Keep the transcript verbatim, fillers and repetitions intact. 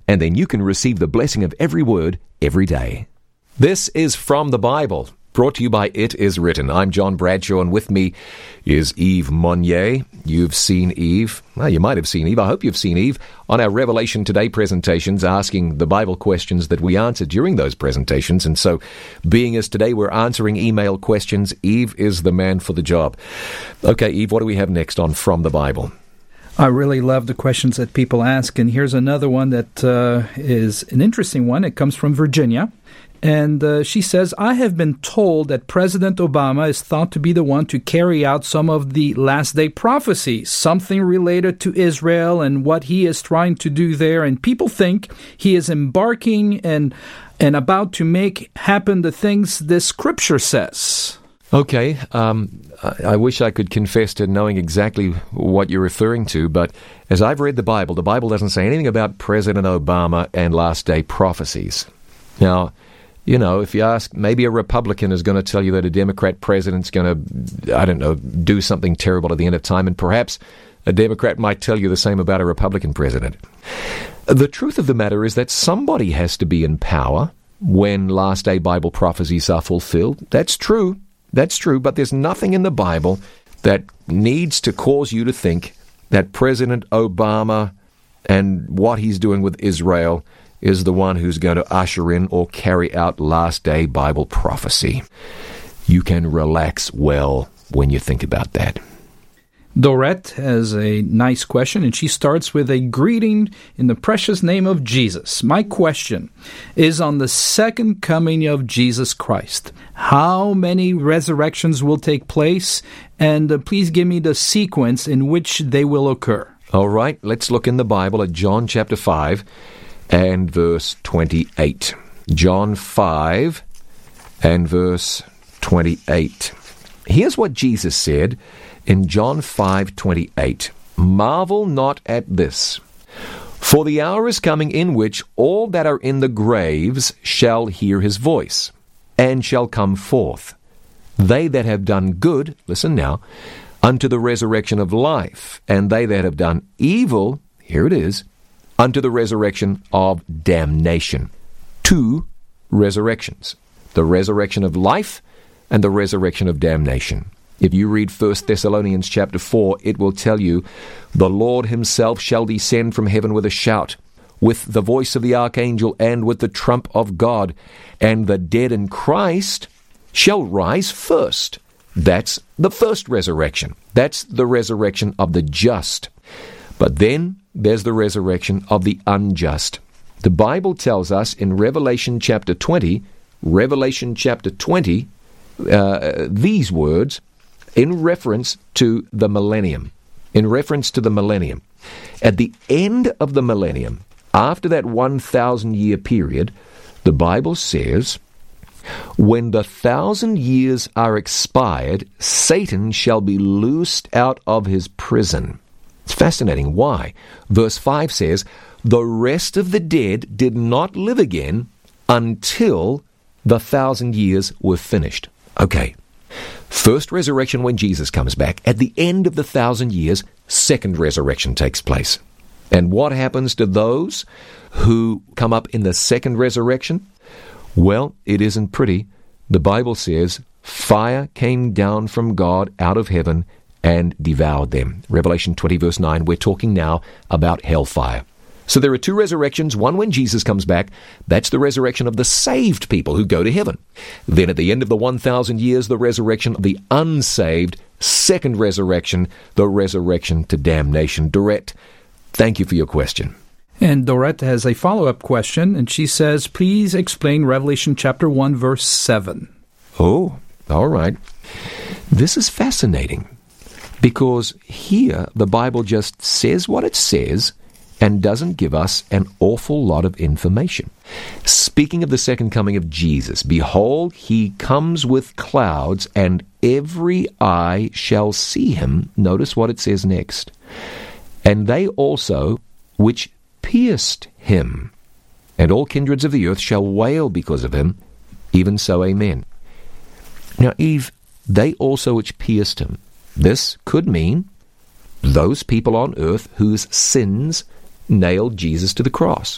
and then you can receive the blessing of every word every day. This is From the Bible, brought to you by It Is Written. I'm John Bradshaw, and with me is Yves Monnier. You've seen Yves, well, you might have seen Yves, I hope you've seen Yves, on our Revelation Today presentations, asking the Bible questions that we answered during those presentations. And so, being as today we're answering email questions, Yves is the man for the job. Okay, Yves, what do we have next on From the Bible? I really love the questions that people ask, and here's another one that uh, is an interesting one. It comes from Virginia. And uh, she says, I have been told that President Obama is thought to be the one to carry out some of the last day prophecies, something related to Israel and what he is trying to do there. And people think he is embarking and, and about to make happen the things this scripture says. Okay, um, I, I wish I could confess to knowing exactly what you're referring to, but as I've read the Bible, the Bible doesn't say anything about President Obama and last day prophecies. Now, you know, if you ask, maybe a Republican is going to tell you that a Democrat president's going to, I don't know, do something terrible at the end of time, and perhaps a Democrat might tell you the same about a Republican president. The truth of the matter is that somebody has to be in power when last day Bible prophecies are fulfilled. That's true. That's true, but there's nothing in the Bible that needs to cause you to think that President Obama and what he's doing with Israel is the one who's going to usher in or carry out last-day Bible prophecy. You can relax well when you think about that. Dorette has a nice question, and she starts with a greeting in the precious name of Jesus. My question is on the second coming of Jesus Christ. How many resurrections will take place? And uh, please give me the sequence in which they will occur. All right, let's look in the Bible at John chapter five. And verse twenty-eight. John five and verse twenty-eight. Here's what Jesus said in John five twenty-eight. Marvel not at this, for the hour is coming in which all that are in the graves shall hear his voice, and shall come forth. They that have done good, listen now, unto the resurrection of life, and they that have done evil, here it is, unto the resurrection of damnation. Two resurrections. The resurrection of life and the resurrection of damnation. If you read First Thessalonians chapter four, it will tell you, the Lord himself shall descend from heaven with a shout, with the voice of the archangel, and with the trump of God, and the dead in Christ shall rise first. That's the first resurrection. That's the resurrection of the just. But then there's the resurrection of the unjust. The Bible tells us in Revelation chapter twenty, Revelation chapter twenty, uh, these words in reference to the millennium. In reference to the millennium. At the end of the millennium, after that one thousand year period, the Bible says, when the thousand years are expired, Satan shall be loosed out of his prison. It's fascinating. Why? Verse five says, the rest of the dead did not live again until the thousand years were finished. Okay. First resurrection when Jesus comes back. At the end of the thousand years, second resurrection takes place. And what happens to those who come up in the second resurrection? Well, it isn't pretty. The Bible says, fire came down from God out of heaven and devoured them. Revelation twenty, verse nine, we're talking now about hellfire. So there are two resurrections, one when Jesus comes back. That's the resurrection of the saved people who go to heaven. Then at the end of the one thousand years, the resurrection of the unsaved, second resurrection, the resurrection to damnation. Dorette, thank you for your question. And Dorette has a follow-up question, and she says, please explain Revelation chapter one, verse seven. Oh, all right. This is fascinating. Because here, the Bible just says what it says and doesn't give us an awful lot of information. Speaking of the second coming of Jesus, behold, he comes with clouds, and every eye shall see him. Notice what it says next. And they also which pierced him, and all kindreds of the earth shall wail because of him. Even so, amen. Now, Eve, they also which pierced him. This could mean those people on earth whose sins nailed Jesus to the cross.